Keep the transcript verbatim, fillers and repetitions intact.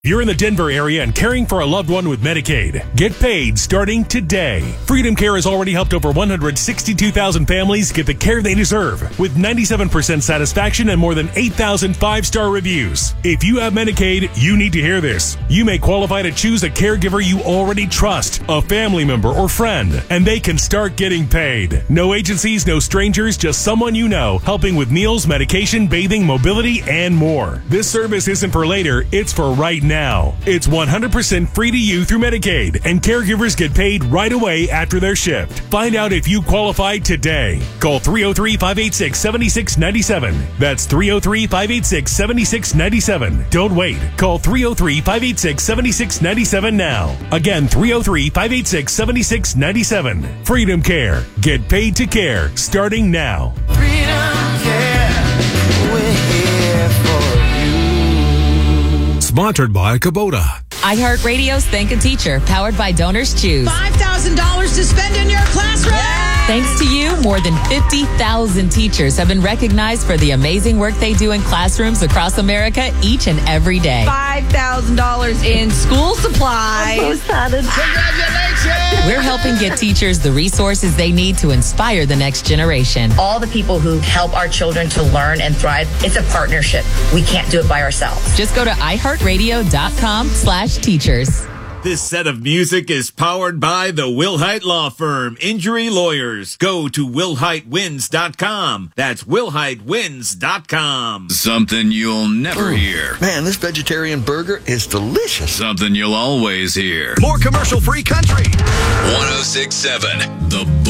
If you're in the Denver area and caring for a loved one with Medicaid, get paid starting today. Freedom Care has already helped over one hundred sixty-two thousand families get the care they deserve with ninety-seven percent satisfaction and more than eight thousand five-star reviews. If you have Medicaid, you need to hear this. You may qualify to choose a caregiver you already trust, a family member or friend, and they can start getting paid. No agencies, no strangers, just someone you know, helping with meals, medication, bathing, mobility, and more. This service isn't for later, it's for right now. Now. It's one hundred percent free to you through Medicaid, and caregivers get paid right away after their shift. Find out if you qualify today. Call three oh three, five eight six, seven six nine seven. That's three oh three, five eight six, seven six nine seven. Don't wait. Call three oh three, five eight six, seven six nine seven now. Again, three oh three, five eight six, seven six nine seven. Freedom Care. Get paid to care starting now. Freedom Care. We're here for you. Sponsored by Kubota. iHeartRadio's Thank a Teacher, powered by Donors Choose. five thousand dollars to spend in your classroom. Thanks to you, more than fifty thousand teachers have been recognized for the amazing work they do in classrooms across America each and every day. five thousand dollars in school supplies. I'm so excited. Congratulations! We're helping get teachers the resources they need to inspire the next generation. All the people who help our children to learn and thrive, it's a partnership. We can't do it by ourselves. Just go to iHeartRadio.com slash teachers. This set of music is powered by the Wilhite Law Firm, Injury Lawyers. Go to wilhite wins dot com. That's wilhite wins dot com. Something you'll never mm. hear. Man, this vegetarian burger is delicious. Something you'll always hear. More commercial-free country. one oh six point seven, The